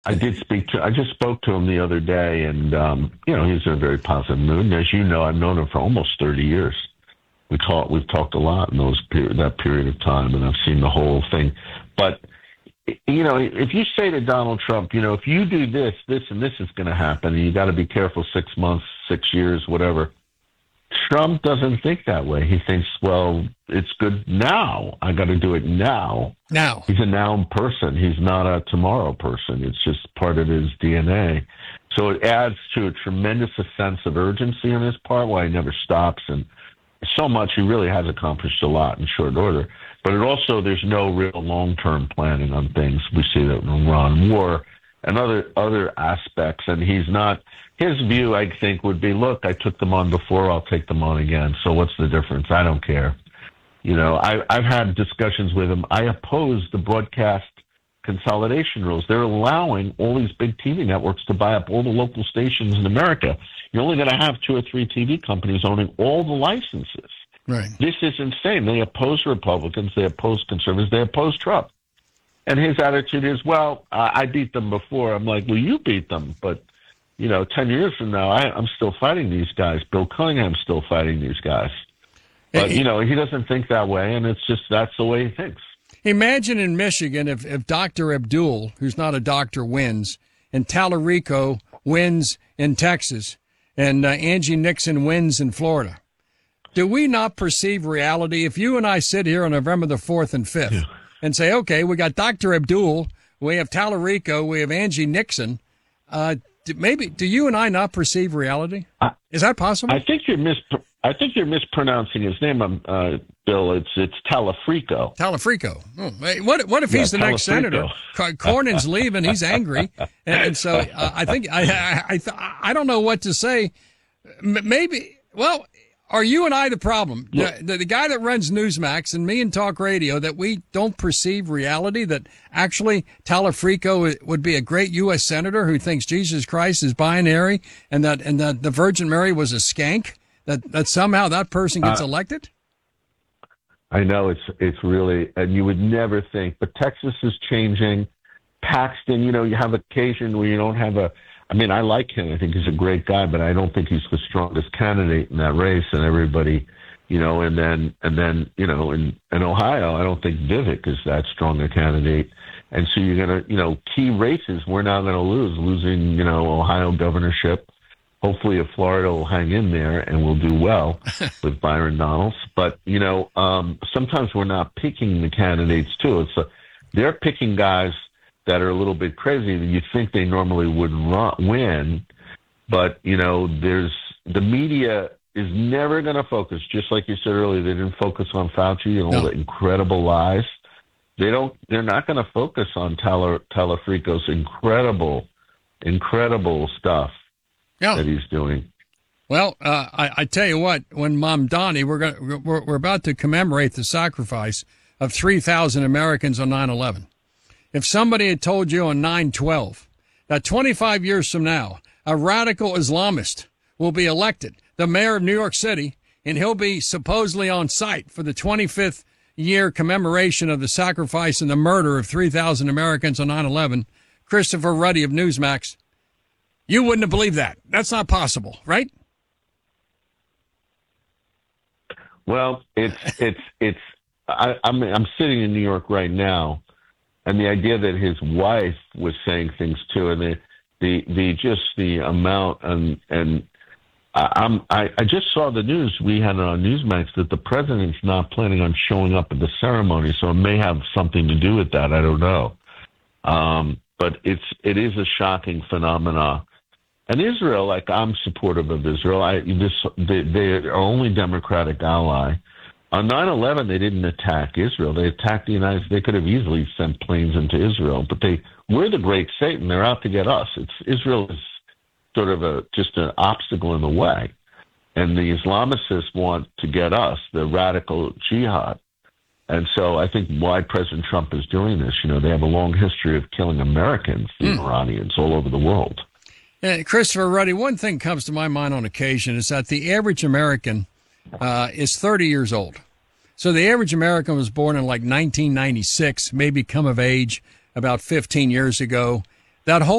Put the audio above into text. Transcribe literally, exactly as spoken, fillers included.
I did speak to. I just spoke to him the other day, and um, you know, he's in a very positive mood. And as you know, I've known him for almost thirty years. We talked. We've talked a lot in those period, that period of time, and I've seen the whole thing. But you know, if you say to Donald Trump, you know, if you do this, this, and this is going to happen, and you got to be careful six months, six years, whatever. Trump doesn't think that way. He thinks, well, it's good now. I got to do it now. Now. He's a now person. He's not a tomorrow person. It's just part of his D N A. So it adds to a tremendous sense of urgency on his part, why he never stops. And so much, he really has accomplished a lot in short order. But it also, there's no real long-term planning on things. We see that in Iran war and other other aspects. And he's not... His view, I think, would be, look, I took them on before, I'll take them on again. So what's the difference? I don't care. You know, I, I've had discussions with him. I oppose the broadcast consolidation rules. They're allowing all these big T V networks to buy up all the local stations in America. You're only going to have two or three T V companies owning all the licenses. Right. This is insane. They oppose Republicans. They oppose conservatives. They oppose Trump. And his attitude is, well, uh, I beat them before. I'm like, well, you beat them, but... You know, ten years from now, I, I'm still fighting these guys. Bill Cunningham's still fighting these guys. But, you know, he doesn't think that way, and it's just that's the way he thinks. Imagine in Michigan if, if Doctor Abdul, who's not a doctor, wins, and Tallarico wins in Texas, and uh, Angie Nixon wins in Florida. Do we not perceive reality? If you and I sit here on November the fourth and fifth yeah. and say, okay, we got Doctor Abdul, we have Tallarico, we have Angie Nixon, uh, maybe do you and I not perceive reality? Is that possible? I think you're mis. I think you're mispronouncing his name, um, uh, Bill. It's it's Talafrico. Talafrico. Oh, what what if he's yeah, the next senator? Cornyn's leaving. He's angry, and, and so uh, I think I I I, I don't know what to say. M- maybe well. Are you and I the problem? Yeah. The, the, the guy that runs Newsmax and me and Talk Radio, that we don't perceive reality, that actually Talafrico would be a great U S senator who thinks Jesus Christ is binary and that and that the Virgin Mary was a skank, that, that somehow that person gets uh, elected? I know it's it's really, and you would never think, but Texas is changing. Paxton, you know, you have occasion where you don't have a, I mean, I like him. I think he's a great guy, but I don't think he's the strongest candidate in that race. And everybody, you know, and then, and then, you know, in, in Ohio, I don't think Vivek is that strong a candidate. And so you're going to, you know, key races we're not going to lose, losing, you know, Ohio governorship. Hopefully if Florida will hang in there and we'll do well with Byron Donalds. But, you know, um, sometimes we're not picking the candidates too. It's a, they're picking guys that are a little bit crazy that you think they normally would run, win. But, you know, there's the media is never going to focus, just like you said earlier, they didn't focus on Fauci and all no. the incredible lies. They don't, they're not going to focus on Tala, Talafrico's incredible, incredible stuff yeah. that he's doing. Well, uh, I, I tell you what, when Mamdani, we're going we're, we're about to commemorate the sacrifice of three thousand Americans on nine eleven. If somebody had told you on nine twelve that twenty-five years from now, a radical Islamist will be elected the mayor of New York City, and he'll be supposedly on site for the twenty-fifth year commemoration of the sacrifice and the murder of three thousand Americans on nine eleven, Christopher Ruddy of Newsmax, you wouldn't have believed that. That's not possible, right? Well, it's, it's, it's, I, I'm, I'm sitting in New York right now. And the idea that his wife was saying things too, and the the, the just the amount, and and I'm I, I just saw the news we had on Newsmax that the president's not planning on showing up at the ceremony, so it may have something to do with that. I don't know, um, but it's it is a shocking phenomena. And Israel, like I'm supportive of Israel. I this they, they're our only Democratic ally. On nine eleven, they didn't attack Israel. They attacked the United States. They could have easily sent planes into Israel, but they we're the great Satan. They're out to get us. It's Israel is sort of a just an obstacle in the way, and the Islamicists want to get us, the radical jihad. And so I think why President Trump is doing this. You know, they have a long history of killing Americans, the mm. Iranians, all over the world. And Christopher Ruddy, one thing comes to my mind on occasion is that the average American Uh, is thirty years old. So the average American was born in like nineteen ninety-six, maybe come of age about fifteen years ago. That whole